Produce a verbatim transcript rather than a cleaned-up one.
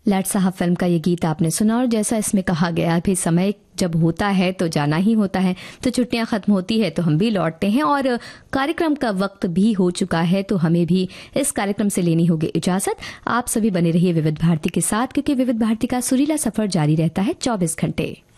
लाट साहब फिल्म का ये गीत आपने सुना और जैसा इसमें कहा गया भी समय जब होता है तो जाना ही होता है, तो छुट्टियां खत्म होती है तो हम भी लौटते हैं और कार्यक्रम का वक्त भी हो चुका है, तो हमें भी इस कार्यक्रम से लेनी होगी इजाजत। आप सभी बने रहिए विविध भारती के साथ, क्योंकि विविध भारती का सुरीला सफर जारी रहता है चौबीस घंटे।